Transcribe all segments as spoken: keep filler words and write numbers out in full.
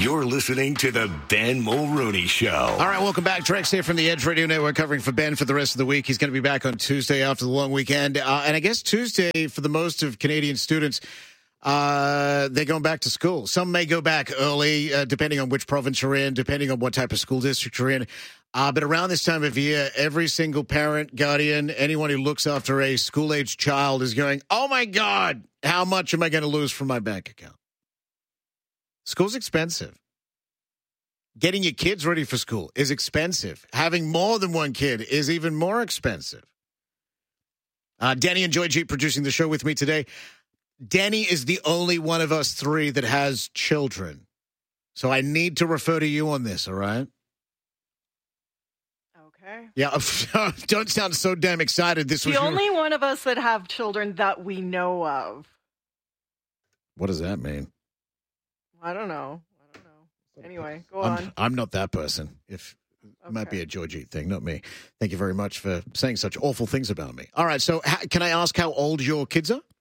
You're listening to the Ben Mulrooney Show. All right, welcome back. Trex here from the Edge Radio Network, covering for Ben for the rest of the week. He's going to be back on Tuesday after the long weekend. Uh, and I guess Tuesday, for the most of Canadian students, uh, they're going back to school. Some may go back early, uh, depending on which province you're in, depending on what type of school district you're in. Uh, but around this time of year, every single parent, guardian, anyone who looks after a school-aged child is going, oh, my God, how much am I going to lose from my bank account? School's expensive. Getting your kids ready for school is expensive. Having more than one kid is even more expensive. Uh, Danny and Joy G producing the show with me today. Danny is the only one of us three that has children. So I need to refer to you on this, all right? Okay. Yeah, don't sound so damn excited. This was the your... only one of us that have children that we know of. What does that mean? I don't know. I don't know. Anyway, go I'm, on. I'm not that person. If it Okay. might be a Georgie thing, not me. Thank you very much for saying such awful things about me. All right, so ha- can I ask how old your kids are?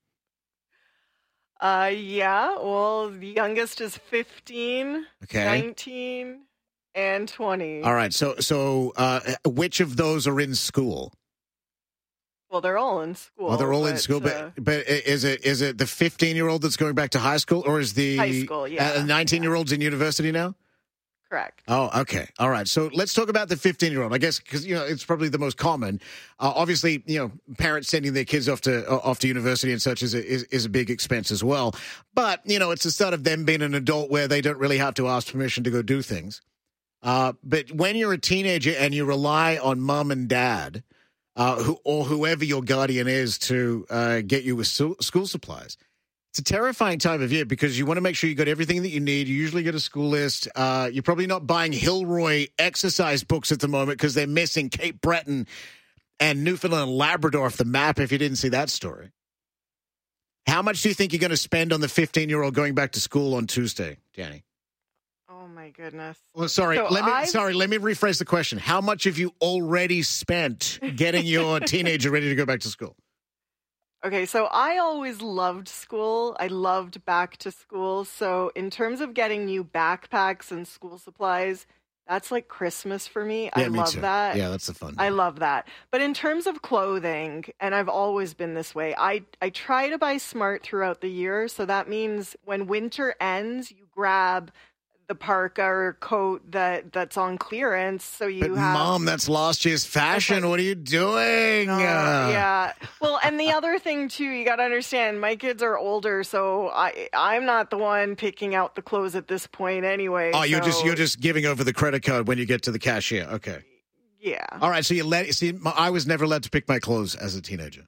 Uh, yeah. Well, the youngest is fifteen, Okay. nineteen, and twenty. All right, so so uh, which of those are in school? Well, they're all in school. Well, they're all in but, school, but uh, but is it is it the fifteen-year-old that's going back to high school, or is the High school, yeah. uh, nineteen-year-old's in university now? correct. Oh, okay. All right. So let's talk about the fifteen-year-old. I guess because you know it's probably the most common. Uh, obviously, you know, parents sending their kids off to uh, off to university and such is a, is, is a big expense as well. But you know, it's the start of them being an adult where they don't really have to ask permission to go do things. Uh, but when you're a teenager and you rely on mom and dad, uh, who or whoever your guardian is to uh, get you with su- school supplies. It's a terrifying time of year because you want to make sure you got everything that you need. You usually get a school list. Uh, you're probably not buying Hilroy exercise books at the moment because they're missing Cape Breton and Newfoundland and Labrador off the map if you didn't see that story. How much do you think you're going to spend on the fifteen-year-old going back to school on Tuesday, Danny? Oh, my goodness. Well, sorry, So let me I've- sorry, let me rephrase the question. How much have you already spent getting your teenager ready to go back to school? Okay, so I always loved school. I loved back to school. So in terms of getting new backpacks and school supplies, that's like Christmas for me. I Yeah, me love too. that. Yeah, that's the fun. I love that. But in terms of clothing, and I've always been this way, I, I try to buy smart throughout the year. So that means when winter ends, you grab the parka or coat that, that's on clearance. So you But have... Mom, that's last year's fashion. Okay. What are you doing? Uh, Uh, yeah. Well, and the other thing too, you got to understand, my kids are older, so I I'm not the one picking out the clothes at this point anyway. Oh, you're just so, you're just giving over the credit card when you get to the cashier. Okay. yeah. All right. So you let see. my- I was never allowed to pick my clothes as a teenager.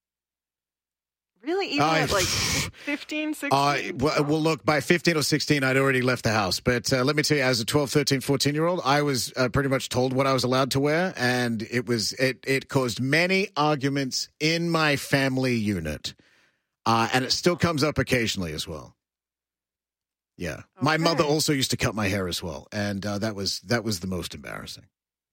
Really, even I- at like fifteen, sixteen? Uh, well, well, look, by fifteen or sixteen, I'd already left the house. But uh, let me tell you, as a twelve, thirteen, fourteen-year-old, I was uh, pretty much told what I was allowed to wear. And it was it, it caused many arguments in my family unit. Uh, and it still comes up occasionally as well. Yeah. My Okay. mother also used to cut my hair as well. And uh, that was that was the most embarrassing.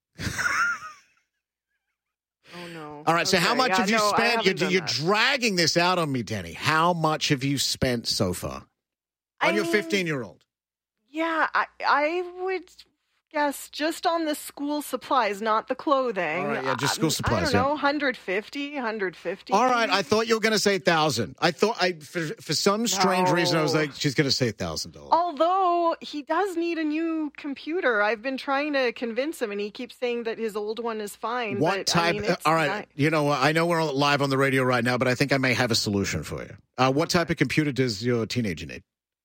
Oh no. All right, so how Okay, much yeah, have you no, I spent? haven't You're, done you're that. dragging this out on me, Danny. How much have you spent so far on I your mean, fifteen-year-old? Yeah, I I would guess just on the school supplies, not the clothing. All right, yeah, just school Um, supplies, I don't yeah. know, one hundred fifty, one hundred fifty. All right, I thought you were going to say one thousand. I thought, I for, for some strange reason, I was No. like, she's going to say one thousand dollars. Although he does need a new computer. I've been trying to convince him, and he keeps saying that his old one is fine. What but, type? I mean, uh, it's all right, not- you know, I know we're live on the radio right now, but I think I may have a solution for you. Uh, what type of computer does your teenager need?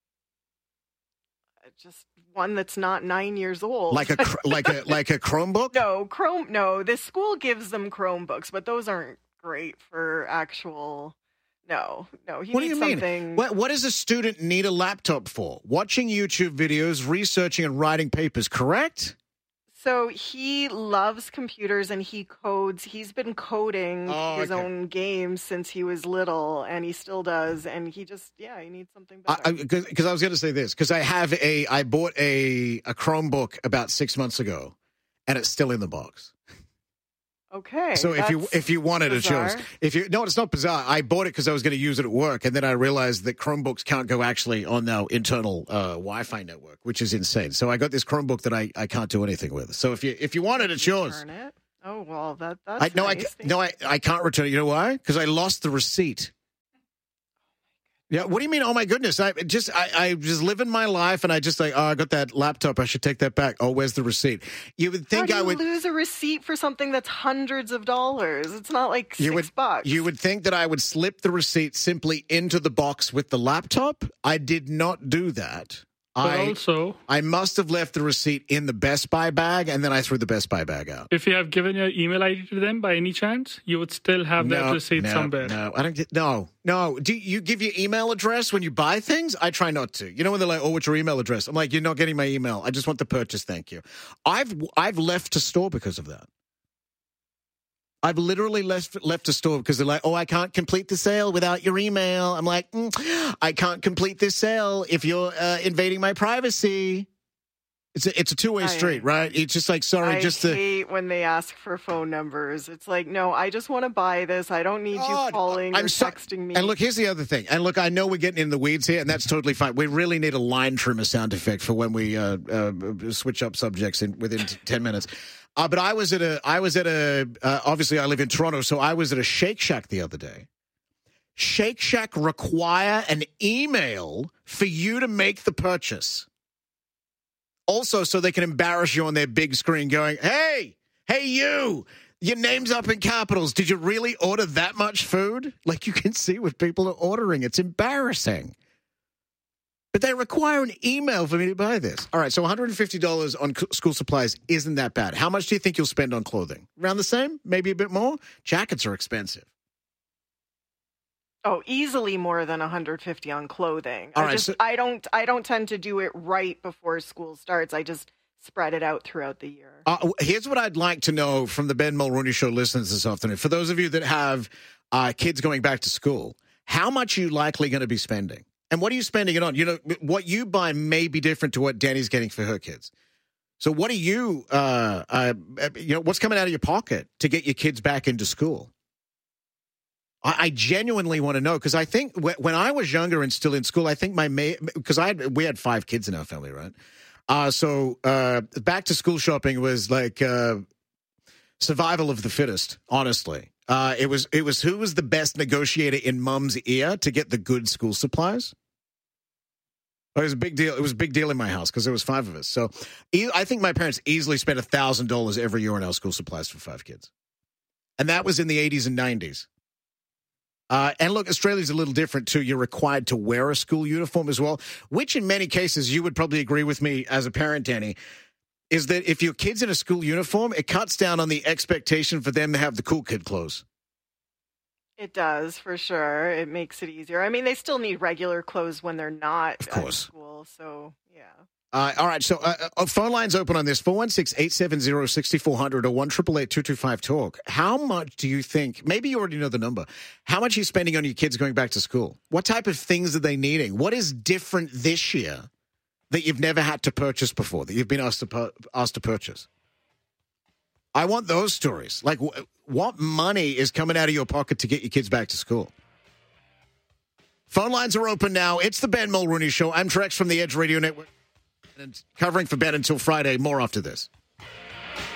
just one that's not nine years old. Like a cr- like a like a Chromebook? no Chrome. No, the school gives them Chromebooks, but those aren't great for actual. No, no. He What do needs you mean? something. What, what does a student need a laptop for? Watching YouTube videos, researching, and writing papers, correct? So he loves computers and he codes. He's been coding Oh, his okay. own games since he was little, and he still does. And he just, yeah, he needs something better. Because I, I was going to say this, because I have a, I bought a, a Chromebook about six months ago, and it's still in the box. Okay. So if you that's if you wanted bizarre. a choice, if you no, it's not bizarre. I bought it because I was going to use it at work, and then I realized that Chromebooks can't go actually on our internal uh, Wi-Fi network, which is insane. So I got this Chromebook that I, I can't do anything with. So if you if you want it, it's yours. Return it? Oh well, that that's I no, nice. I no, I, I can't return it. You know why? Because I lost the receipt. Yeah, what do you mean? Oh my goodness! I just I, I just living my life, and I just like, oh, I got that laptop. I should take that back. Oh, where's the receipt? You would think How do I you would lose a receipt for something that's hundreds of dollars. It's not like you six would bucks. you would think that I would slip the receipt simply into the box with the laptop. I did not do that. But I also, I must have left the receipt in the Best Buy bag, and then I threw the Best Buy bag out. if you have given your email I D to them by any chance, you would still have that No, receipt no, somewhere. No, I don't get. No, no. Do you give your email address when you buy things? I try not to. You know when they're like, "Oh, what's your email address?" I'm like, "You're not getting my email. I just want the purchase. Thank you." I've I've left a store because of that. I've literally left left a store because they're like, "Oh, I can't complete the sale without your email." I'm like, mm, "I can't complete this sale if you're uh, invading my privacy." It's a, it's a two way I- street, right? It's just like, sorry, I just to. hate when they ask for phone numbers. It's like, no, I just want to buy this. I don't need God, you calling I'm or so- texting me. And look, here's the other thing. And look, I know we're getting in the weeds here, and that's totally fine. We really need a line trimmer sound effect for when we uh, uh, switch up subjects in within t- ten minutes. Uh, but I was at a, I was at a, uh, obviously I live in Toronto, so I was at a Shake Shack the other day. Shake Shack require an email for you to make the purchase. Also, so they can embarrass you on their big screen going, hey, hey, you, your name's up in capitals. Did you really order that much food? Like you can see what people are ordering. It's embarrassing. But they require an email for me to buy this. All right, so one hundred fifty dollars on c- school supplies isn't that bad. How much do you think you'll spend on clothing? Around the same? Maybe a bit more? Jackets are expensive. Oh, easily more than one hundred fifty on clothing. All I right, just so- I don't I don't tend to do it right before school starts. I just spread it out throughout the year. Uh, here's what I'd like to know from the Ben Mulrooney Show listeners this afternoon. For those of you that have uh, kids going back to school, how much are you likely going to be spending? And what are you spending it on? You know, what you buy may be different to what Danny's getting for her kids. So what are you, uh, uh, you know, what's coming out of your pocket to get your kids back into school? I, I genuinely want to know because I think w- when I was younger and still in school, I think my, because I had, we had five kids in our family, right? Uh, so uh, back to school shopping was like uh, survival of the fittest, honestly. Uh, it was it was who was the best negotiator in mom's ear to get the good school supplies. It was a big deal. It was a big deal in my house because there was five of us. So e- I think my parents easily spent one thousand dollars every year on our school supplies for five kids. And that was in the eighties and nineties. Uh, and look, Australia's a little different too. You're required to wear a school uniform as well, which in many cases, you would probably agree with me as a parent, Danny, is that if your kid's in a school uniform, it cuts down on the expectation for them to have the cool kid clothes. It does, for sure. It makes it easier. I mean, they still need regular clothes when they're not Of at course. school, so yeah. Uh, all right, so uh, uh, phone lines open on this, four one six, eight seven zero, six four zero zero or one eight eight eight, two two five, talk. How much do you think, maybe you already know the number, how much are you spending on your kids going back to school? What type of things are they needing? What is different this year that you've never had to purchase before, that you've been asked to, pu- asked to purchase? I want those stories. Like, wh- what money is coming out of your pocket to get your kids back to school? Phone lines are open now. It's the Ben Mulrooney Show. I'm Trex from the Edge Radio Network. And covering for Ben until Friday. More after this.